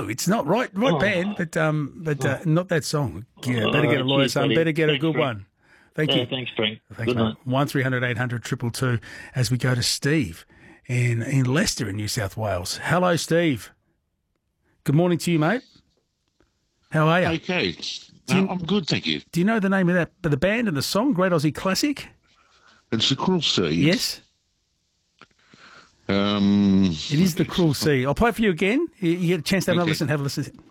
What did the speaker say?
No, it's not right band, but not that song. Yeah, better get a lawyer, son. Buddy. Better get a Thanks, good Frank. one. Thank you. Thanks, Frank. Thanks, Good mate. night. 1300 800 222 as we go to Steve in Leicester in New South Wales. Hello, Steve. Good morning to you, mate. How are you? Okay. I'm good, thank you. Do you know the name of the band and the song? Great Aussie Classic? It's the Cruel Sea. Yes. It is the Cruel Sea. I'll play it for you again. You get a chance to have a listen. Have a listen.